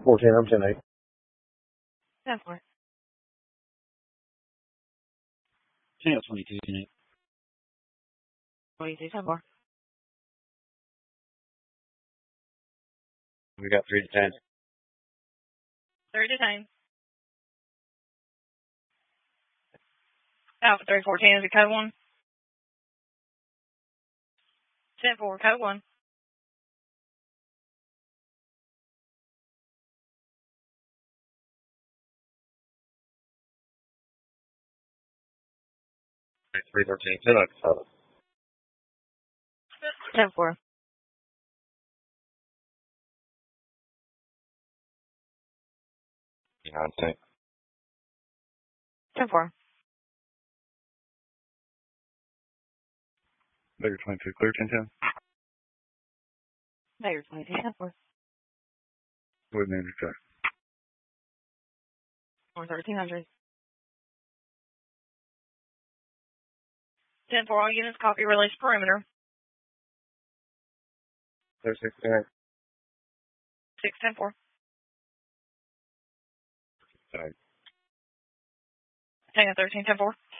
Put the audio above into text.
14, I'm 10-8. 10-4. 22, 10-8. 22, 10-4. We got 3 to 10. 3 to 10. Alpha 314 is a code 1. 10-4, code 1. Okay, 313, 10-7. 10-4. Behind 10. 10-4. Baker 22, clear 10-10. Baker 22, 10-4. With me, check. 1300. 10-4, all units, copy, release perimeter. 36, 10-8. 6-10-4. 10-8. Tango 13, 10-4.